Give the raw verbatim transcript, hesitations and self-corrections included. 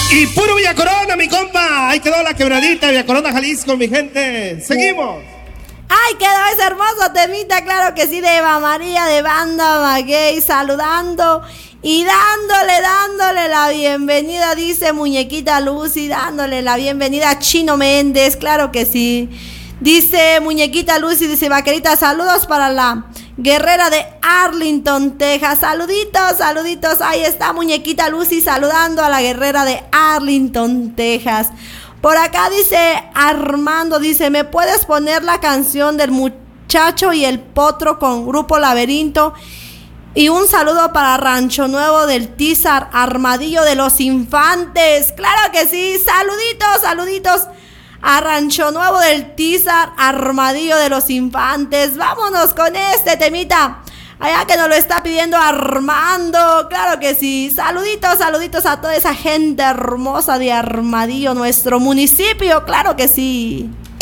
Y puro Villa Corona, mi compa. Ahí quedó la quebradita, Villa Corona, Jalisco, mi gente. Seguimos. Ay, quedó ese hermoso temita, claro que sí, de Eva María de Banda Maguey, saludando y dándole, dándole la bienvenida, dice Muñequita Lucy, dándole la bienvenida a Chino Méndez, claro que sí. Dice Muñequita Lucy, dice Vaquerita, saludos para la guerrera de Arlington, Texas. Saluditos, saluditos. Ahí está Muñequita Lucy saludando a la guerrera de Arlington, Texas. Por acá dice Armando, dice, ¿me puedes poner la canción del muchacho y el potro con Grupo Laberinto? Y un saludo para Rancho Nuevo del Tízar, Armadillo de los Infantes. Claro que sí, saluditos, saluditos a Rancho Nuevo del Tízar, Armadillo de los Infantes. Vámonos con este temita, allá que nos lo está pidiendo Armando. Claro que sí, saluditos, saluditos a toda esa gente hermosa de Armadillo, nuestro municipio. Claro que sí.